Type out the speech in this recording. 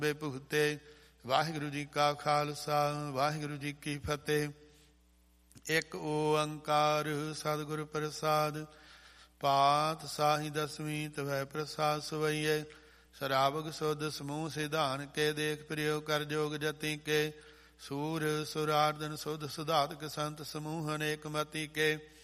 ਬੇਭੂਤੇ। ਵਾਹਿਗੁਰੂ ਜੀ ਕਾ ਖਾਲਸਾ ਵਾਹਿਗੁਰੂ ਜੀ ਕੀ ਫਤਿਹ। ਇੱਕ ਓੰਕਾਰ ਸਤਿਗੁਰ ਪ੍ਰਸਾਦ। ਪਾਤ ਸਾਹੀ ਦਸਵੀਂ ਤਵੈ ਪ੍ਰਸਾਦ ਸਵਈਏ। ਸ਼ਰਾਵਗ ਸੁਧ ਸਮੂਹ ਸਿਧਾਨ ਕੇ ਦੇਖ ਪ੍ਰਿਯੋ ਕਰ ਜੋਗ ਜਤੀ ਕੇ। ਸੂਰ ਸੁਰਾਰਦਨ ਸੁਧ ਸੁਧਾਤਕ ਸੰਤ ਸਮੂਹ ਅਨੇਕ ਮਤੀ ਕੇ।